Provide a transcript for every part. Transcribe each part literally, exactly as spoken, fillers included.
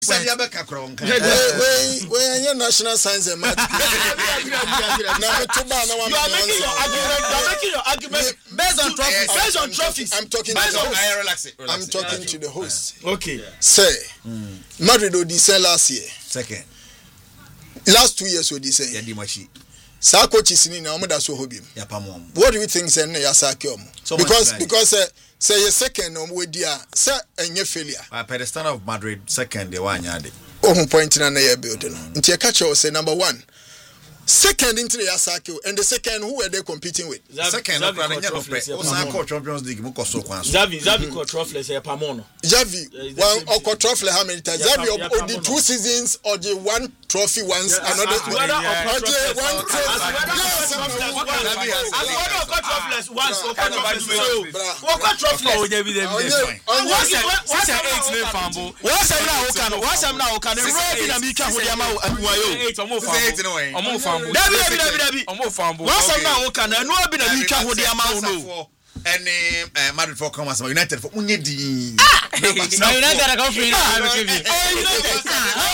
Say you back kron. We we we national science and math. Now to ba na one. You are making your argument. You are making your argument based on trophies. Based on trophies. I'm talking to the host. I'm talking to the host. Okay. Say Madrid odi say last year. Second. Last two years odi say. Ya di machi. Sa coaches ni na omoda so hobim. Ya pamom. What do you think say na ya sake omo? Because because uh, say your second omo we dia say enye failure. A pedestal of Madrid second the one yade. Oh point na na ya build no. Nti e catch us say number one. Second into the Asakio and the second who were they competing with? Second of the Champions League Mukoso Kwan. Zavi Zavi Cotrofles e Pamono. Javi one or Cotrofle how many times? Zavi of the two seasons or the one trophy once another one trophy. Cotrofles once or Cotrofles. Oh, David David. What's eight name fambo? What's now can what's now can roll in America with Yama Abuayo. Eight or more fambo. Or more fambo. David David David. Or more fambo. What's now can no be na America with Yama no. Any Madrid for come as United for Unyedi. Now United are going free. Oh, United.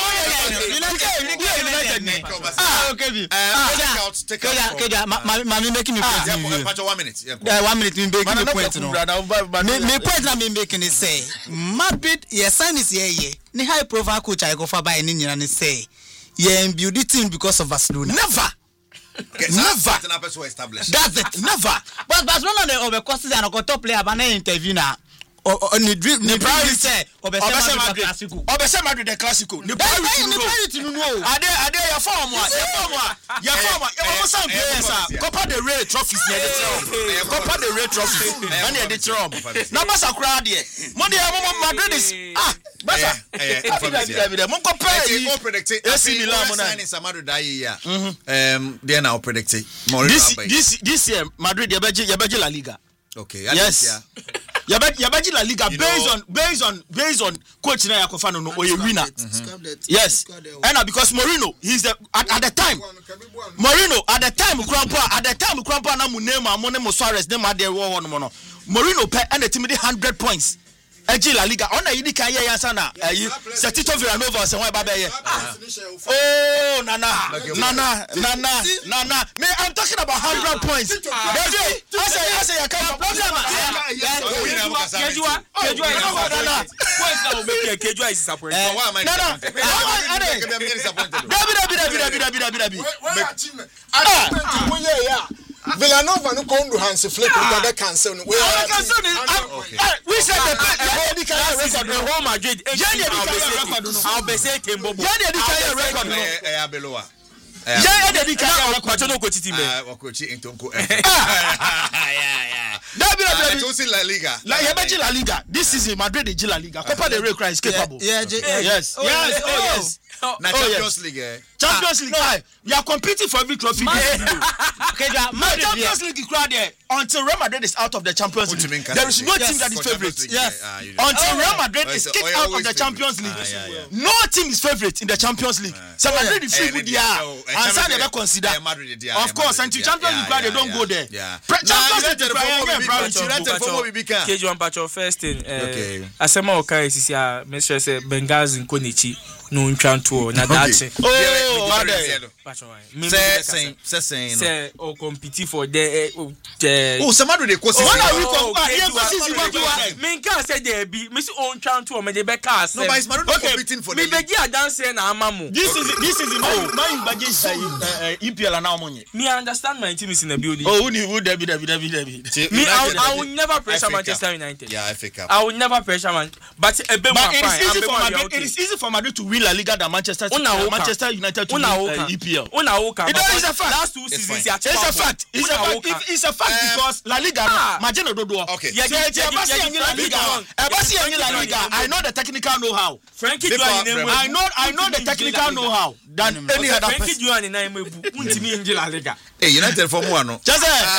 Ah, okay. Ah, take out. Take out. Mami making me point. One minute. Yeah, one minute. Me making me point. Me me point na me making it say. Madrid, yes, sign is here. Ye. Ni high profile coach I go for by any year and say. Ye build the team because of Barcelona. Never. Okay, never. That's it. Never. But Barcelona they over cost and go top player but interview na. O ni drip ni priority say Obese Madrid Clasico. Obese Madrid the Clasico. Ni priority no. Priority no. Ade ade your form wa. Your form wa. Your form wa. You almost some players ah. Copa del Rey trophies na dey tell. Copa del Rey trophies. Na dey tell. Na Barca crowd there. Mo dey mo Madrid is ah. Barca. Eh eh. Mo compare you predict A C Milan mo na sign Madrid that year. Um they now predict this this this year Madrid they beji they beji La Liga. Okay. Yes. Yabaji La Liga you based know, on based on based on coach na Yakofano no or a winner. Mm-hmm. Yes. And because Mourinho he's the at, at the time Mourinho at the time Krampa at the time Krampa na mu name amone mo Suarez dem ade wo ho no no. Mourinho pe and the team dey one hundred points. Eji La Liga ona yidi kan ye yansa na ayi Setito Villanova se won ba be ye. Oh nana nana nana nana me I'm talking about one hundred points. I say I say I can't problem. Kejua Kejua nana points na make Kejua is disappointed. Why am I disappointed? David David David David David David. Ah when ye ya Villanova no kondo hands flip because they cancel no. We cancel it. We said the the Real Madrid. I'll be saying Kembo. Yeah, they carry record. Eh, below. Yeah, they carry record. No coach team. Ah, coach Intonko. Yeah, yeah. David, David, La Liga. La Yabaji La Liga. This season Madrid is La Liga. Copa del Rey is capable. Yeah, yes, yes, oh yes. Na Champions League. Champions League. You are competing for every trophy. Okay, Champions League crowd there until Real Madrid is out of the Champions League. There is no team that is favorite. Yes. Until Real Madrid is kicked out of the Champions League. No team is favorite in the Champions League. So Madrid is free with the and so they consider. Of course, until Champions League crowd they don't go there. Champions League crowd K J one Pacho first thing. Asema Okai sisi ya Mister say Benghazi Nkonichi no ntwanto na dache. Oh, what say say say say say o compete for the the oh some Madrid dey cause what are we competing? Me can say there be me see o ntwanto me dey be cars. No, but it's Madrid competing for the me begi adanse na amamu. This is this is my my bagi say E P L na omonye. Me understand my team is in the building. Oh, who who David David David David. Me I will never pressure Manchester United. Yeah, F A Cup. I will never pressure man. But it is easy for Madrid to win La Liga than Manchester Manchester United to win uh, E P L. Una oka. It is a fact. Last two seasons it's a fact. It's a fact. It's a fact because La Liga Majeno Dodo. Okay. Yeah, La Liga. La Liga. I know the technical know-how. Frankie I know I know the technical know-how than any other person. Frankie Juan na emebu. Untimi inji La Liga. Hey, United for one no. Just say.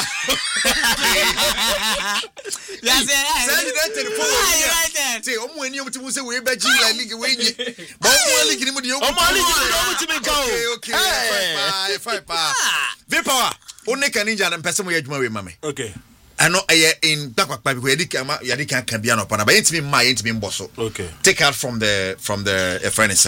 Say United for one. Say omo eni omo ti mu say we be ji La Liga we nyi. But omo league ni mu de omo. Omo league ni omo ti me ka o. Okay, okay. Fine, fine, fine. Vipower. Only can ninja and person we adwuma we mame. Okay. I know I in back back because yadi can yadi can can be an opana but yentimi ma yentimi mboso. Okay. Take out from the from the uh, friend